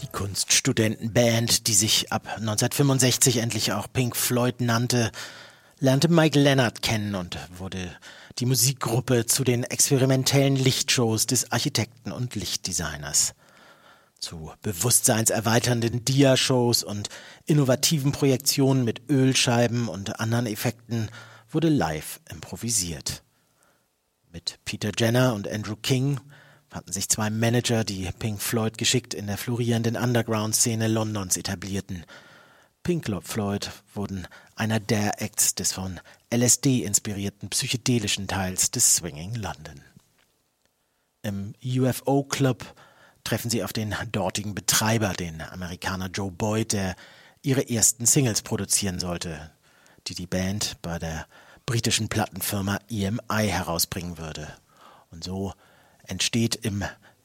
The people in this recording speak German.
Die Kunststudentenband, die sich ab 1965 endlich auch Pink Floyd nannte, lernte Mike Leonard kennen und wurde die Musikgruppe zu den experimentellen Lichtshows des Architekten und Lichtdesigners. Zu bewusstseinserweiternden Dia-Shows und innovativen Projektionen mit Ölscheiben und anderen Effekten wurde live improvisiert. Mit Peter Jenner und Andrew King fanden sich zwei Manager, die Pink Floyd geschickt in der florierenden Underground-Szene Londons etablierten. Pink Floyd wurden einer der Acts des von LSD inspirierten psychedelischen Teils des Swinging London. Im UFO Club treffen sie auf den dortigen Betreiber, den Amerikaner Joe Boyd, der ihre ersten Singles produzieren sollte, die Band bei der britischen Plattenfirma EMI herausbringen würde. Und so entsteht im